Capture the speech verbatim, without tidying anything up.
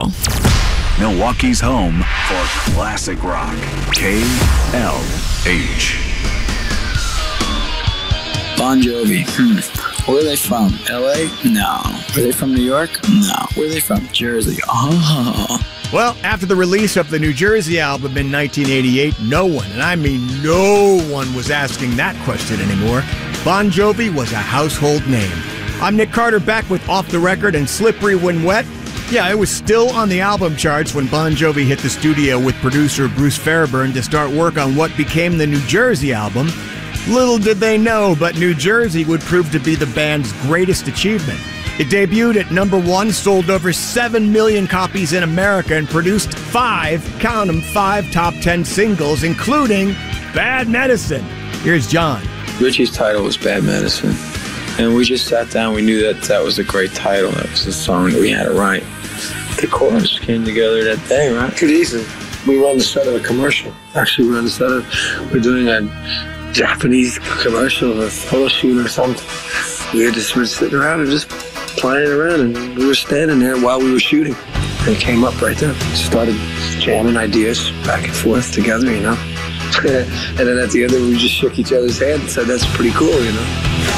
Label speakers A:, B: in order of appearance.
A: Milwaukee's home for classic rock. K L H.
B: Bon Jovi. Hmm. Where are they from? L A? No. Are they from New York? No. Where are they from? Jersey. Oh.
C: Well, after the release of the New Jersey album in nineteen eighty-eight, no one, and I mean no one, was asking that question anymore. Bon Jovi was a household name. I'm Nick Carter, back with Off the Record and Slippery When Wet. Yeah, it was still on the album charts when Bon Jovi hit the studio with producer Bruce Fairbairn to start work on what became the New Jersey album. Little did they know, but New Jersey would prove to be the band's greatest achievement. It debuted at number one, sold over seven million copies in America, and produced five, count them, five top ten singles, including Bad Medicine. Here's John.
B: Richie's title was Bad Medicine. And we just sat down. We knew that that was a great title. That was the song that we had to write. The chorus came together that day, right? Pretty easy. We were on the set of a commercial. Actually, we were on the set of, we're doing a Japanese commercial, a photo shoot or something. We were just we were sitting around and just playing around, and we were standing there while we were shooting. And it came up right there. Started jamming ideas back and forth together, you know. And then at the end, we just shook each other's hand and said, that's pretty cool, you know.